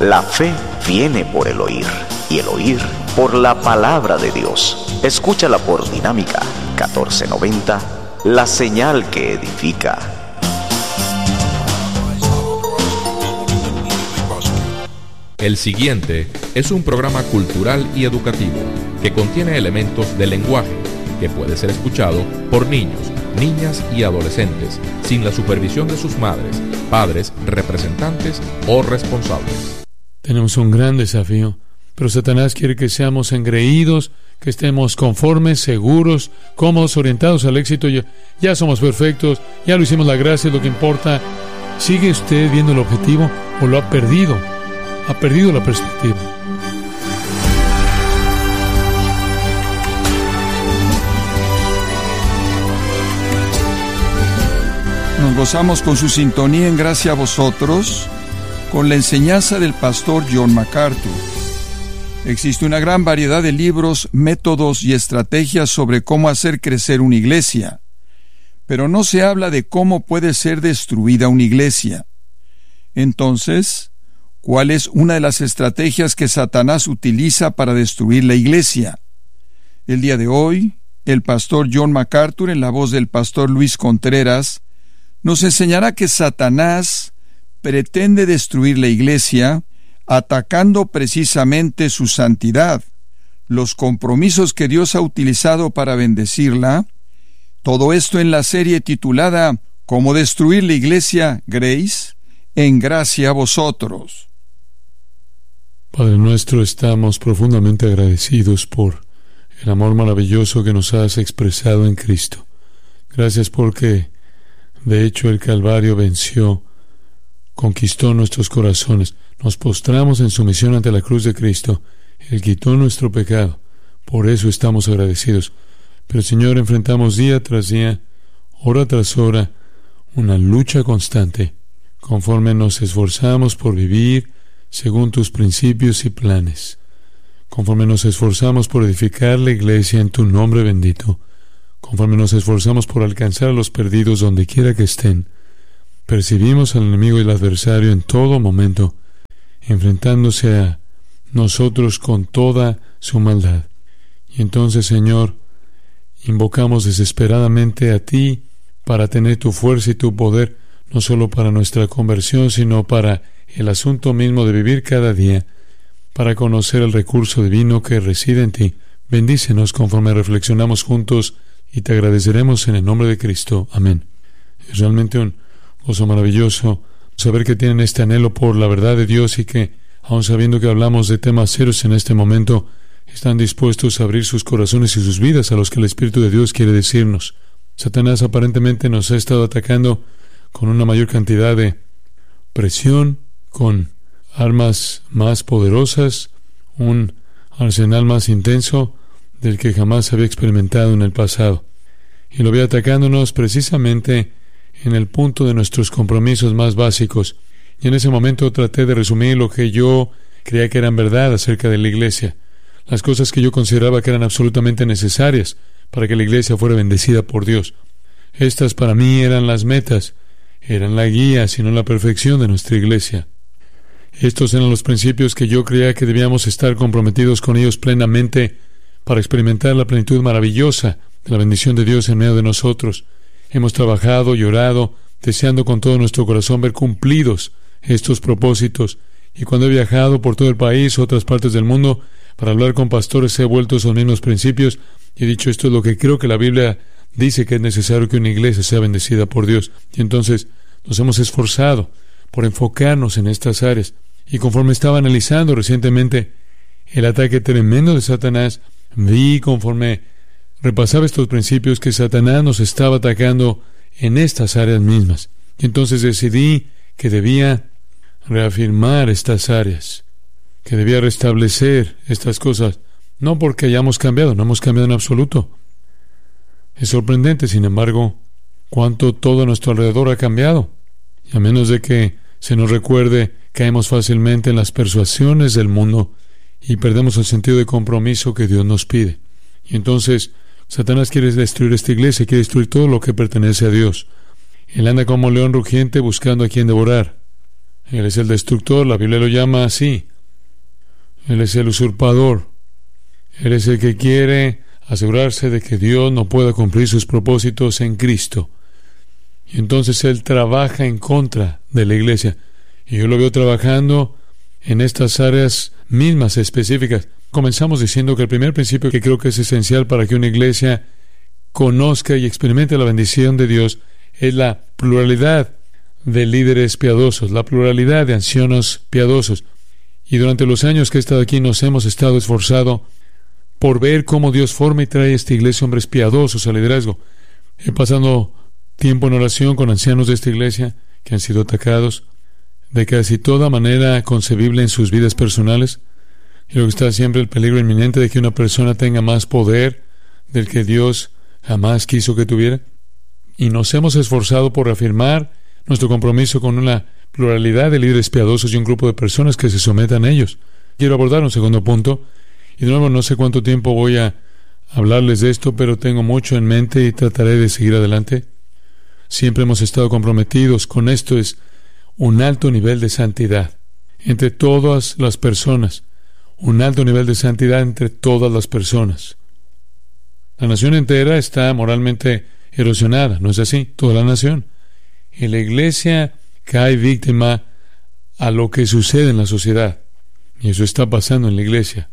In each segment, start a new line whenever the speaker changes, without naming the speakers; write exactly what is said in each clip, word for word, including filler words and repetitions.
La fe viene por el oír, y el oír por la palabra de Dios. Escúchala por Dinámica catorce noventa, la señal que edifica.
El siguiente es un programa cultural y educativo que contiene elementos de lenguaje que puede ser escuchado por niños, niñas y adolescentes sin la supervisión de sus madres, padres, representantes o responsables.
Tenemos un gran desafío, pero Satanás quiere que seamos engreídos, que estemos conformes, seguros, cómodos, orientados al éxito. Ya, ya somos perfectos, ya lo hicimos, la gracia es lo que importa. ¿Sigue usted viendo el objetivo o lo ha perdido? Ha perdido la perspectiva.
Nos gozamos con su sintonía en Gracia a Vosotros, con la enseñanza del pastor John MacArthur. Existe una gran variedad de libros, métodos y estrategias sobre cómo hacer crecer una iglesia, pero no se habla de cómo puede ser destruida una iglesia. Entonces, ¿cuál es una de las estrategias que Satanás utiliza para destruir la iglesia? El día de hoy, el pastor John MacArthur, en la voz del pastor Luis Contreras, nos enseñará que Satanás pretende destruir la iglesia atacando precisamente su santidad, los compromisos que Dios ha utilizado para bendecirla. Todo esto en la serie titulada ¿Cómo destruir la iglesia, Grace? En Gracia a Vosotros.
Padre nuestro, estamos profundamente agradecidos por el amor maravilloso que nos has expresado en Cristo. Gracias porque de hecho, el Calvario venció, conquistó nuestros corazones. Nos postramos en sumisión ante la cruz de Cristo. Él quitó nuestro pecado. Por eso estamos agradecidos. Pero, Señor, enfrentamos día tras día, hora tras hora, una lucha constante, conforme nos esforzamos por vivir según tus principios y planes. Conforme nos esforzamos por edificar la iglesia en tu nombre bendito. Conforme nos esforzamos por alcanzar a los perdidos donde quiera que estén, percibimos al enemigo y al adversario en todo momento, enfrentándose a nosotros con toda su maldad. Y entonces, Señor, invocamos desesperadamente a ti para tener tu fuerza y tu poder, no solo para nuestra conversión, sino para el asunto mismo de vivir cada día, para conocer el recurso divino que reside en ti. Bendícenos conforme reflexionamos juntos y te agradeceremos en el nombre de Cristo. Amén. Es realmente un gozo maravilloso saber que tienen este anhelo por la verdad de Dios y que, aun sabiendo que hablamos de temas serios en este momento, están dispuestos a abrir sus corazones y sus vidas a los que el Espíritu de Dios quiere decirnos. Satanás aparentemente nos ha estado atacando con una mayor cantidad de presión, con armas más poderosas, un arsenal más intenso del que jamás había experimentado en el pasado. Y lo ve atacándonos precisamente en el punto de nuestros compromisos más básicos. Y en ese momento traté de resumir lo que yo creía que eran verdad acerca de la iglesia, las cosas que yo consideraba que eran absolutamente necesarias para que la iglesia fuera bendecida por Dios. Estas para mí eran las metas, eran la guía, sino la perfección de nuestra iglesia. Estos eran los principios que yo creía que debíamos estar comprometidos con ellos plenamente para experimentar la plenitud maravillosa de la bendición de Dios en medio de nosotros. Hemos trabajado y orado, deseando con todo nuestro corazón ver cumplidos estos propósitos. Y cuando he viajado por todo el país o otras partes del mundo para hablar con pastores, he vuelto a esos mismos principios y he dicho: esto es lo que creo que la Biblia dice que es necesario que una iglesia sea bendecida por Dios. Y entonces nos hemos esforzado por enfocarnos en estas áreas. Y conforme estaba analizando recientemente el ataque tremendo de Satanás, vi, conforme repasaba estos principios, que Satanás nos estaba atacando en estas áreas mismas. Y entonces decidí que debía reafirmar estas áreas, que debía restablecer estas cosas, no porque hayamos cambiado, no hemos cambiado en absoluto. Es sorprendente, sin embargo, cuánto todo a nuestro alrededor ha cambiado. Y a menos de que se nos recuerde, caemos fácilmente en las persuasiones del mundo y perdemos el sentido de compromiso que Dios nos pide. Y entonces Satanás quiere destruir esta iglesia, quiere destruir todo lo que pertenece a Dios. Él anda como león rugiente buscando a quien devorar. Él es el destructor, la Biblia lo llama así. Él es el usurpador. Él es el que quiere asegurarse de que Dios no pueda cumplir sus propósitos en Cristo. Y entonces Él trabaja en contra de la iglesia. Y yo lo veo trabajando en estas áreas mismas específicas. Comenzamos diciendo que el primer principio que creo que es esencial para que una iglesia conozca y experimente la bendición de Dios es la pluralidad de líderes piadosos, la pluralidad de ancianos piadosos. Y durante los años que he estado aquí nos hemos estado esforzado por ver cómo Dios forma y trae a esta iglesia hombres piadosos al liderazgo. He pasado tiempo en oración con ancianos de esta iglesia que han sido atacados de casi toda manera concebible en sus vidas personales. Y luego está siempre el peligro inminente de que una persona tenga más poder del que Dios jamás quiso que tuviera. Y nos hemos esforzado por reafirmar nuestro compromiso con una pluralidad de líderes piadosos y un grupo de personas que se sometan a ellos. Quiero abordar un segundo punto. Y de nuevo, no sé cuánto tiempo voy a hablarles de esto, pero tengo mucho en mente y trataré de seguir adelante. Siempre hemos estado comprometidos con esto. Es un alto nivel de santidad entre todas las personas. Un alto nivel de santidad entre todas las personas. La nación entera está moralmente erosionada, ¿no es así? Toda la nación. Y la iglesia cae víctima a lo que sucede en la sociedad. Y eso está pasando en la iglesia.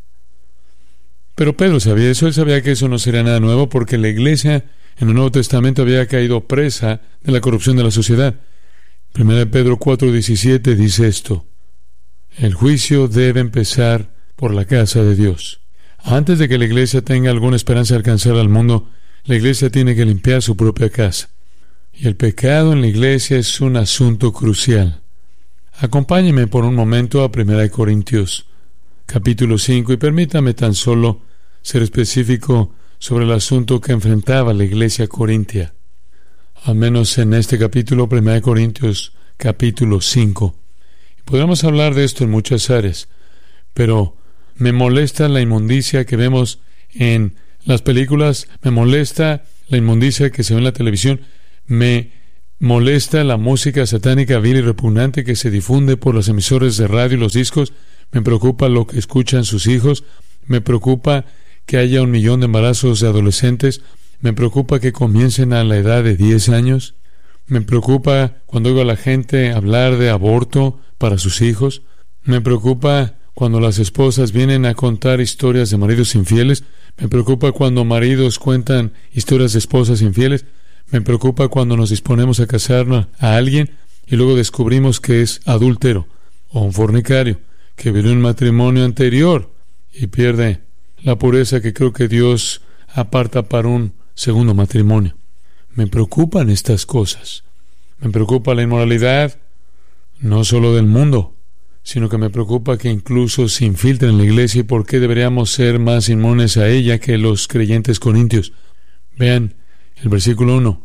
Pero Pedro sabía eso. Él sabía que eso no sería nada nuevo porque la iglesia en el Nuevo Testamento había caído presa de la corrupción de la sociedad. Primera de Pedro cuatro diecisiete dice esto: el juicio debe empezar por la casa de Dios. Antes de que la iglesia tenga alguna esperanza de alcanzar al mundo, la iglesia tiene que limpiar su propia casa. Y el pecado en la iglesia es un asunto crucial. Acompáñeme por un momento a Primera de Corintios, capítulo cinco, y permítame tan solo ser específico sobre el asunto que enfrentaba la iglesia corintia. Al menos en este capítulo, Primera de Corintios, capítulo cinco. Podríamos hablar de esto en muchas áreas, pero me molesta la inmundicia que vemos en las películas, me molesta la inmundicia que se ve en la televisión, me molesta la música satánica vil y repugnante que se difunde por las emisoras de radio y los discos, me preocupa lo que escuchan sus hijos, me preocupa que haya un millón de embarazos de adolescentes, me preocupa que comiencen a la edad de diez años, me preocupa cuando oigo a la gente hablar de aborto para sus hijos, me preocupa cuando las esposas vienen a contar historias de maridos infieles, me preocupa cuando maridos cuentan historias de esposas infieles, me preocupa cuando nos disponemos a casarnos a alguien y luego descubrimos que es adúltero o un fornicario, que vivió un matrimonio anterior y pierde la pureza que creo que Dios aparta para un segundo matrimonio. Me preocupan estas cosas. Me preocupa la inmoralidad, no solo del mundo, sino que me preocupa que incluso se infiltre en la iglesia y por qué deberíamos ser más inmunes a ella que los creyentes corintios. Vean el versículo uno.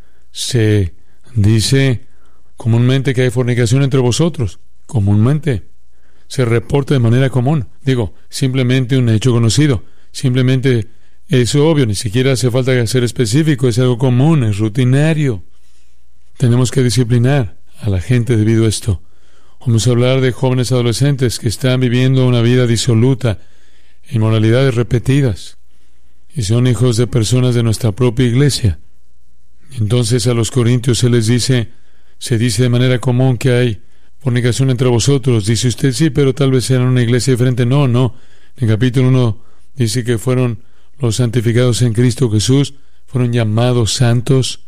Se dice comúnmente que hay fornicación entre vosotros. Comúnmente. Se reporta de manera común. Digo, simplemente un hecho conocido. Simplemente es obvio, ni siquiera hace falta ser específico, es algo común, es rutinario. Tenemos que disciplinar a la gente debido a esto. Vamos a hablar de jóvenes adolescentes que están viviendo una vida disoluta, inmoralidades repetidas, y son hijos de personas de nuestra propia iglesia. Entonces a los corintios se les dice, se dice de manera común que hay fornicación entre vosotros. Dice usted, sí, pero tal vez sea en una iglesia diferente. No, no. En el capítulo uno dice que fueron los santificados en Cristo Jesús, fueron llamados santos.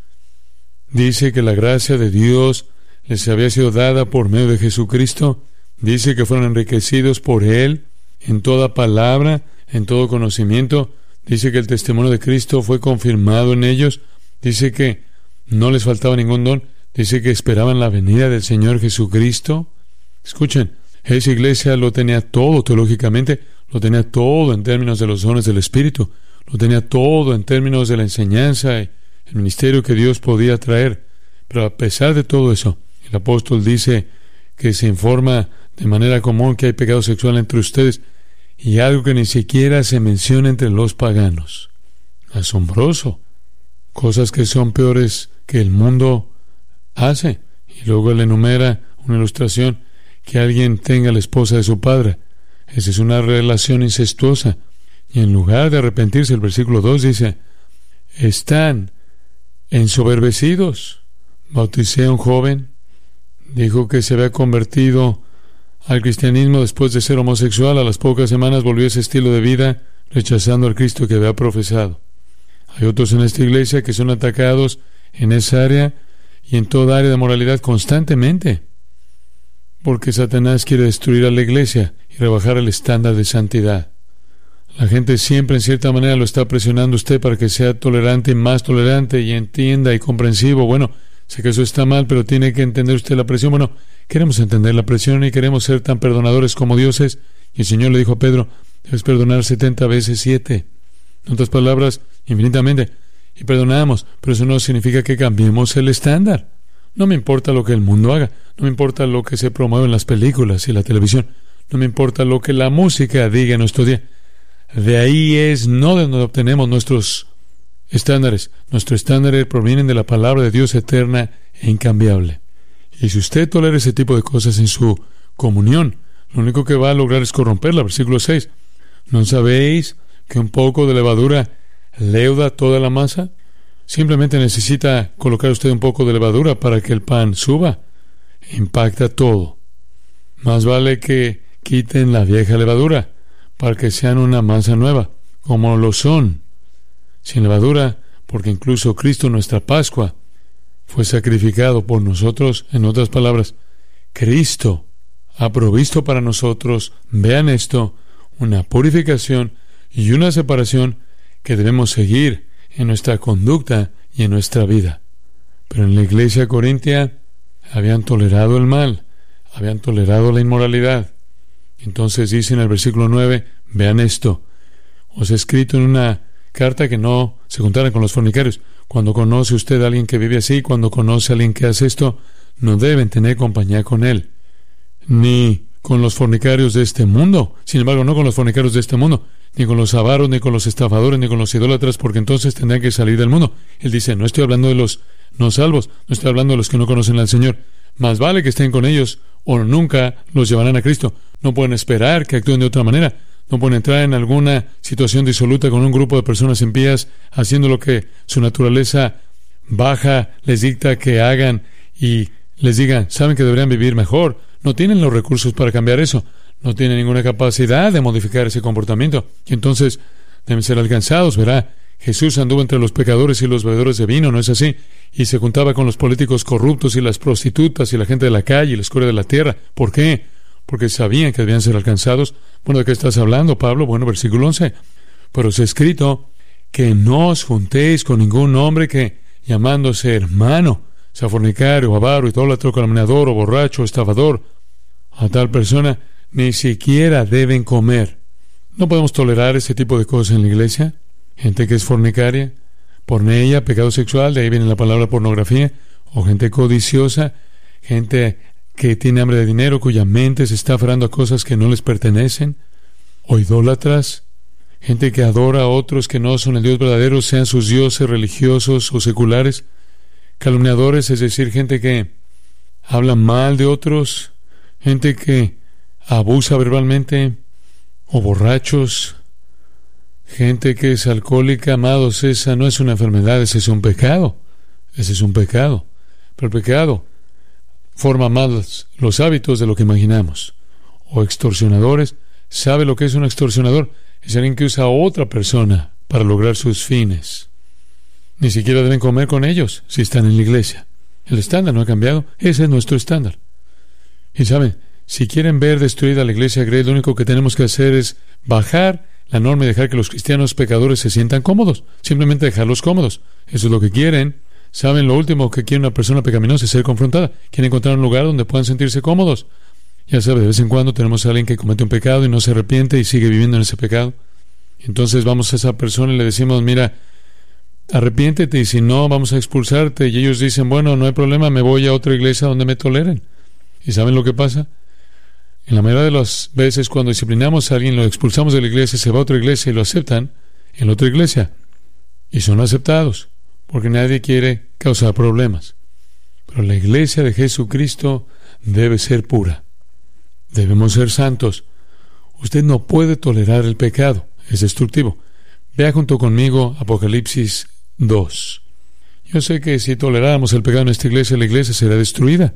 Dice que la gracia de Dios les había sido dada por medio de Jesucristo. Dice que fueron enriquecidos por Él en toda palabra, en todo conocimiento. Dice que el testimonio de Cristo fue confirmado en ellos. Dice que no les faltaba ningún don. Dice que esperaban la venida del Señor Jesucristo. Escuchen, esa iglesia lo tenía todo teológicamente, lo tenía todo en términos de los dones del Espíritu, lo tenía todo en términos de la enseñanza y el ministerio que Dios podía traer. Pero a pesar de todo eso, el apóstol dice que se informa de manera común que hay pecado sexual entre ustedes y algo que ni siquiera se menciona entre los paganos. Asombroso. Cosas que son peores que el mundo hace. Y luego él enumera una ilustración que alguien tenga la esposa de su padre. Esa es una relación incestuosa. Y en lugar de arrepentirse, el versículo dos dice, están ensoberbecidos. Bauticé a un joven, dijo que se había convertido al cristianismo después de ser homosexual. A las pocas semanas volvió a ese estilo de vida, rechazando al Cristo que había profesado. Hay otros en esta iglesia que son atacados en esa área y en toda área de moralidad constantemente, porque Satanás quiere destruir a la iglesia y rebajar el estándar de santidad. La gente siempre en cierta manera lo está presionando a usted para que sea tolerante y más tolerante y entienda y comprensivo. Bueno, sé que eso está mal, pero tiene que entender usted la presión. Bueno, queremos entender la presión y queremos ser tan perdonadores como Dios es. Y el Señor le dijo a Pedro, debes perdonar setenta veces siete. En otras palabras, infinitamente. Y perdonamos, pero eso no significa que cambiemos el estándar. No me importa lo que el mundo haga, no me importa lo que se promueve en las películas y la televisión, no me importa lo que la música diga en nuestro día. De ahí es no de donde obtenemos nuestros estándares. Nuestros estándares provienen de la palabra de Dios eterna e incambiable. Y si usted tolera ese tipo de cosas en su comunión, lo único que va a lograr es corromperla. Versículo seis. ¿No sabéis que un poco de levadura leuda toda la masa? Simplemente necesita colocar usted un poco de levadura para que el pan suba. Impacta todo. Más vale que quiten la vieja levadura para que sean una masa nueva, como lo son, sin levadura, porque incluso Cristo, nuestra Pascua, fue sacrificado por nosotros. En otras palabras, Cristo ha provisto para nosotros, vean esto, una purificación y una separación que debemos seguir en nuestra conducta y en nuestra vida. Pero en la iglesia corintia habían tolerado el mal, habían tolerado la inmoralidad. Entonces dice en el versículo nueve, vean esto, os he escrito en una carta que no se juntaran con los fornicarios. Cuando conoce usted a alguien que vive así, cuando conoce a alguien que hace esto, no deben tener compañía con él, ni con los fornicarios de este mundo. Sin embargo, no con los fornicarios de este mundo, ni con los avaros, ni con los estafadores, ni con los idólatras, porque entonces tendrán que salir del mundo. Él dice, no estoy hablando de los no salvos, no estoy hablando de los que no conocen al Señor. Más vale que estén con ellos o nunca los llevarán a Cristo. No pueden esperar que actúen de otra manera. No pueden entrar en alguna situación disoluta con un grupo de personas impías haciendo lo que su naturaleza baja les dicta que hagan y les digan, saben que deberían vivir mejor. No tienen los recursos para cambiar eso. No tienen ninguna capacidad de modificar ese comportamiento. Y entonces deben ser alcanzados, verá. Jesús anduvo entre los pecadores y los bebedores de vino, ¿no es así? Y se juntaba con los políticos corruptos y las prostitutas y la gente de la calle y la escoria de la tierra. ¿Por qué? Porque sabían que debían ser alcanzados. Bueno, ¿de qué estás hablando, Pablo? Bueno, versículo once. Pero os he escrito que no os juntéis con ningún hombre que, llamándose hermano, sea fornicario, avaro, idólatra, calumniador, o borracho, o estafador. A tal persona ni siquiera deben comer. No podemos tolerar ese tipo de cosas en la iglesia. Gente que es fornicaria, porneia, pecado sexual, de ahí viene la palabra pornografía, o gente codiciosa, gente que tiene hambre de dinero, cuya mente se está aferrando a cosas que no les pertenecen, o idólatras, gente que adora a otros que no son el Dios verdadero, sean sus dioses religiosos o seculares, calumniadores, es decir, gente que habla mal de otros, gente que abusa verbalmente, o borrachos, gente que es alcohólica. Amados, esa no es una enfermedad, ese es un pecado, ese es un pecado, pero el pecado forma más los hábitos de lo que imaginamos. O extorsionadores, ¿sabe lo que es un extorsionador? Es alguien que usa a otra persona para lograr sus fines. Ni siquiera deben comer con ellos si están en la iglesia. El estándar no ha cambiado, ese es nuestro estándar. Y saben, si quieren ver destruida la iglesia Grace, lo único que tenemos que hacer es bajar la norma y dejar que los cristianos pecadores se sientan cómodos. Simplemente dejarlos cómodos. Eso es lo que quieren. Saben, lo último que quiere una persona pecaminosa es ser confrontada. Quieren encontrar un lugar donde puedan sentirse cómodos. Ya sabe, de vez en cuando tenemos a alguien que comete un pecado y no se arrepiente y sigue viviendo en ese pecado. Entonces vamos a esa persona y le decimos, mira, arrepiéntete, y si no, vamos a expulsarte. Y ellos dicen, bueno, no hay problema, me voy a otra iglesia donde me toleren. ¿Y saben lo que pasa? En la mayoría de las veces cuando disciplinamos a alguien, lo expulsamos de la iglesia, se va a otra iglesia y lo aceptan en la otra iglesia. Y son aceptados, porque nadie quiere causar problemas. Pero la iglesia de Jesucristo debe ser pura. Debemos ser santos. Usted no puede tolerar el pecado. Es destructivo. Vea junto conmigo Apocalipsis dos. Yo sé que si toleráramos el pecado en esta iglesia, la iglesia será destruida.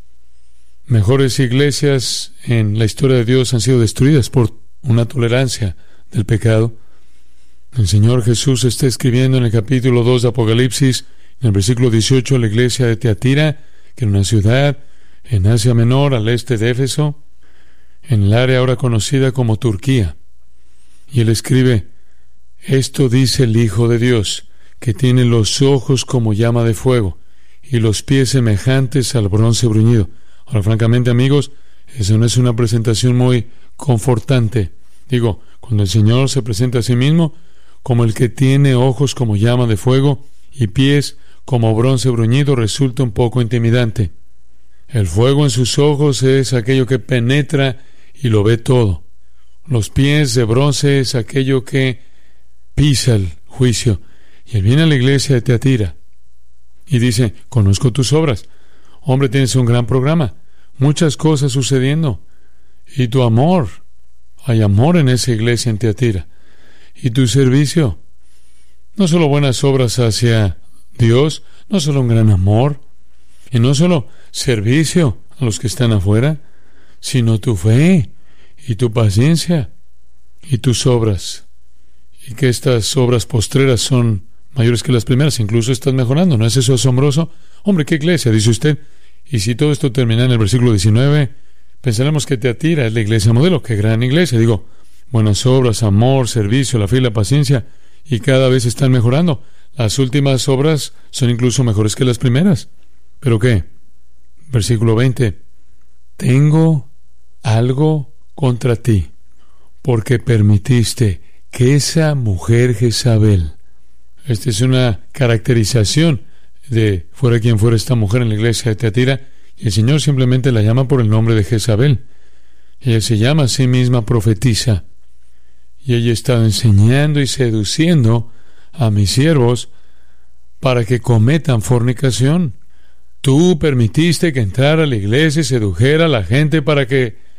Mejores iglesias en la historia de Dios han sido destruidas por una tolerancia del pecado. El Señor Jesús está escribiendo en el capítulo dos de Apocalipsis, en el versículo dieciocho, a la iglesia de Tiatira, que era una ciudad en Asia Menor, al este de Éfeso, en el área ahora conocida como Turquía. Y él escribe: esto dice el Hijo de Dios, que tiene los ojos como llama de fuego y los pies semejantes al bronce bruñido. Ahora, francamente, amigos, eso no es una presentación muy confortante. Digo, cuando el Señor se presenta a sí mismo como el que tiene ojos como llama de fuego y pies como bronce bruñido, resulta un poco intimidante. El fuego en sus ojos es aquello que penetra y lo ve todo. Los pies de bronce es aquello que pisa el juicio. Y él viene a la iglesia de Tiatira y dice: conozco tus obras. Hombre, tienes un gran programa, muchas cosas sucediendo. Y tu amor, hay amor en esa iglesia en Tiatira. Y tu servicio, no solo buenas obras hacia Dios, no solo un gran amor, y no solo servicio a los que están afuera, sino tu fe y tu paciencia y tus obras. Y que estas obras postreras son mayores que las primeras, incluso estás mejorando. ¿No es eso asombroso? Hombre, ¿qué iglesia? Dice usted. Y si todo esto termina en el versículo diecinueve, pensaremos que Tiatira es la iglesia modelo. ¡Qué gran iglesia! Digo, buenas obras, amor, servicio, la fe y la paciencia, y cada vez están mejorando. Las últimas obras son incluso mejores que las primeras. ¿Pero qué? Versículo veinte. Tengo algo contra ti, porque permitiste que esa mujer Jezabel... Esta es una caracterización de fuera quien fuera esta mujer en la iglesia de Tiatira, y el Señor simplemente la llama por el nombre de Jezabel. Ella se llama a sí misma profetisa, y ella estaba enseñando y seduciendo a mis siervos para que cometan fornicación. Tú permitiste que entrara a la iglesia y sedujera a la gente para que